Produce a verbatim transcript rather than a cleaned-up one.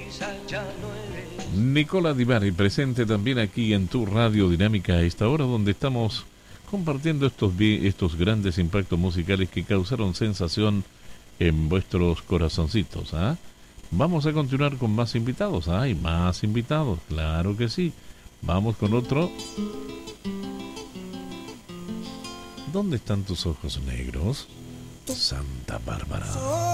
Nicola Di Bari, presente también aquí en tu Radio Dinámica a esta hora, donde estamos compartiendo estos, estos grandes impactos musicales que causaron sensación en vuestros corazoncitos. ¿Ah? Vamos a continuar con más invitados. Hay más invitados, claro que sí. Vamos con otro. ¿Dónde están tus ojos negros? Santa Bárbara.